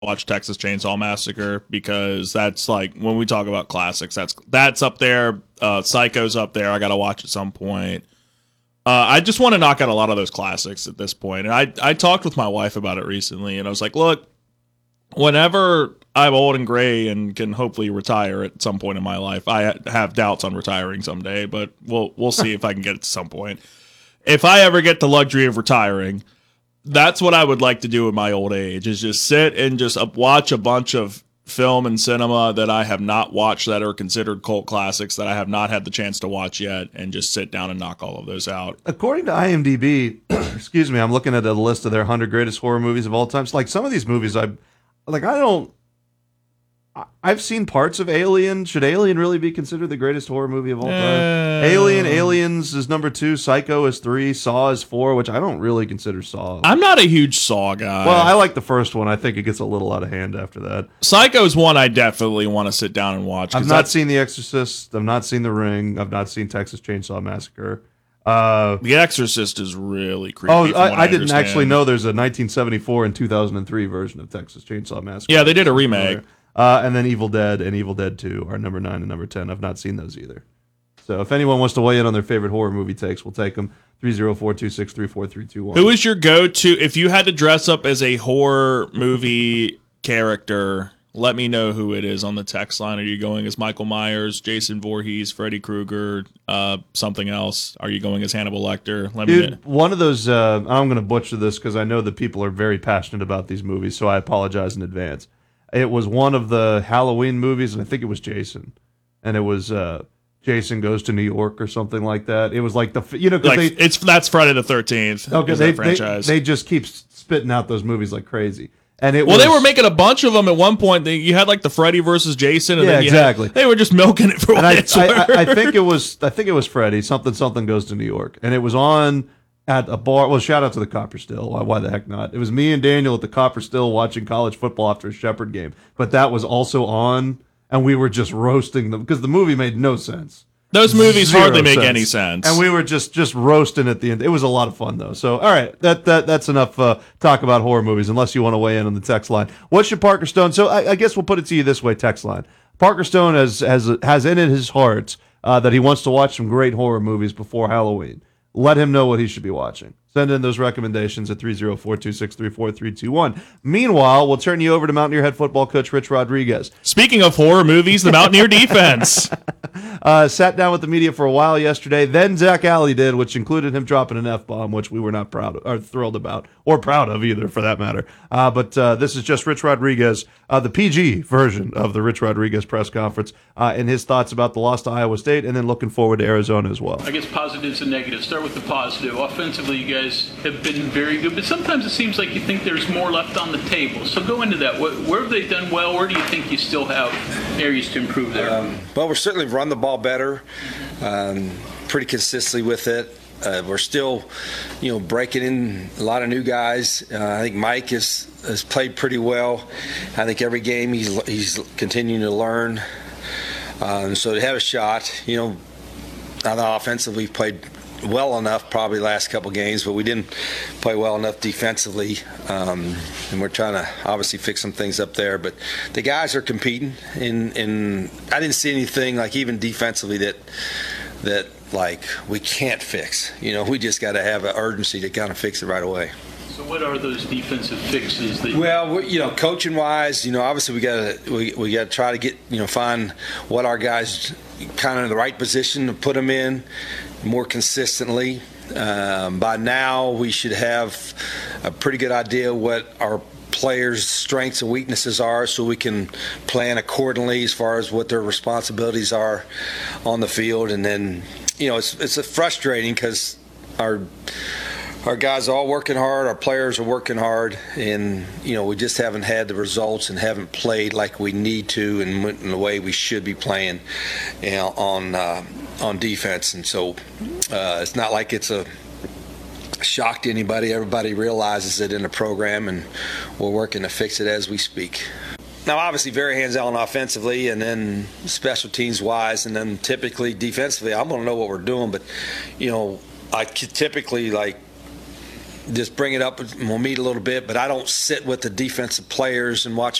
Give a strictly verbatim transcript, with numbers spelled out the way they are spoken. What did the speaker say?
watch Texas Chainsaw Massacre because that's like when we talk about classics, that's that's up there. Uh, Psycho's up there. I got to watch at some point. Uh, I just want to knock out a lot of those classics at this point. And I I talked with my wife about it recently, and I was like, look, whenever I'm old and gray and can hopefully retire at some point in my life, I have doubts on retiring someday, but we'll we'll see if I can get it to some point. If I ever get the luxury of retiring, that's what I would like to do in my old age, is just sit and just watch a bunch of film and cinema that I have not watched that are considered cult classics that I have not had the chance to watch yet, and just sit down and knock all of those out. According to IMDb, excuse me, I'm looking at a list of their one hundred greatest horror movies of all time. So, like, some of these movies, I like, I don't, I've seen parts of Alien. Should Alien really be considered the greatest horror movie of all time? Uh, Alien, Aliens is number two. Psycho is three. Saw is four, which I don't really consider Saw. I'm not a huge Saw guy. Well, I like the first one. I think it gets a little out of hand after that. Psycho's one I definitely want to sit down and watch. I've not seen The Exorcist. I've not seen The Ring. I've not seen Texas Chainsaw Massacre. Uh, The Exorcist is really creepy. Oh, I, I, I didn't understand. actually know there's a nineteen seventy-four and two thousand three version of Texas Chainsaw Massacre. Yeah, they did a remake. Uh, and then Evil Dead and Evil Dead two are number nine and number ten. I've not seen those either. So if anyone wants to weigh in on their favorite horror movie takes, we'll take them. three oh four, two six three, four three two one. Who is your go-to, if you had to dress up as a horror movie character, let me know who it is on the text line. Are you going as Michael Myers, Jason Voorhees, Freddy Krueger, uh, something else? Are you going as Hannibal Lecter? Let me Dude, know. One of those, uh, I'm going to butcher this because I know that people are very passionate about these movies, so I apologize in advance. It was one of the Halloween movies, and I think it was Jason. And it was uh, Jason Goes to New York or something like that. It was like the, you know, because Like, they, it's that's Friday the thirteenth. okay, they, they, franchise. they just keep spitting out those movies like crazy. And it well, was, they were making a bunch of them at one point. They, you had like the Freddy versus Jason, and Yeah, then you exactly. Had, they were just milking it for and what I, it's I, worth. I, I think it was, I think it was Freddy. Something, something Goes to New York, and it was on at a bar. Well, shout out to the Copper Still. Why, why the heck not? It was me and Daniel at the Copper Still watching college football after a Shepherd game. But that was also on, and we were just roasting them because the movie made no sense. Those movies Zero hardly make sense. any sense. And we were just just roasting at the end. It was a lot of fun though. So all right, that that that's enough uh, talk about horror movies. Unless you want to weigh in on the text line. What's your Parker Stone? So I, I guess we'll put it to you this way: text line. Parker Stone has has has in it his heart uh, that he wants to watch some great horror movies before Halloween. Let him know what he should be watching. Send in those recommendations at three oh four, two six three, four three two one. Meanwhile, we'll turn you over to Mountaineer head football coach Rich Rodriguez. Speaking of horror movies, the Mountaineer defense. Uh, sat down with the media for a while yesterday. Then Zach Alley did, which included him dropping an F-bomb, which we were not proud of, or thrilled about, or proud of either, for that matter. Uh, but uh, this is just Rich Rodriguez, uh, the P G version of the Rich Rodriguez press conference, uh, and his thoughts about the loss to Iowa State, and then looking forward to Arizona as well. I guess positives and negatives. Start with the positive. Offensively, you guys have been very good, but sometimes it seems like you think there's more left on the table. So go into that. What, where have they done well? Where do you think you still have areas to improve there? Um, well, we're certainly run the ball better, um, pretty consistently with it. Uh, we're still, you know, breaking in a lot of new guys. Uh, I think Mike has, has played pretty well. I think every game he's he's continuing to learn. Um, so to have a shot, you know, I thought offensively we've played well enough probably last couple games, but we didn't play well enough defensively, um, and we're trying to obviously fix some things up there. But the guys are competing, and, and I didn't see anything like even defensively that that like we can't fix. You know, we just got to have an urgency to kind of fix it right away. So what are those defensive fixes that? Well, we, you know, coaching wise, you know, obviously we got to we, we got to try to get you know find what our guys kind of in the right position to put them in more consistently. Um, by now, we should have a pretty good idea what our players' strengths and weaknesses are, so we can plan accordingly as far as what their responsibilities are on the field. And then, you know, it's it's frustrating because our our guys are all working hard, our players are working hard, and you know we just haven't had the results and haven't played like we need to and in the way we should be playing, you know, on uh, on defense. And so uh, it's not like it's a shock to anybody. Everybody realizes it in the program, and we're working to fix it as we speak. Now, obviously, very hands-on offensively, and then special teams wise, and then typically defensively, I'm going to know what we're doing. But you know, I typically like. just bring it up and we'll meet a little bit, but I don't sit with the defensive players and watch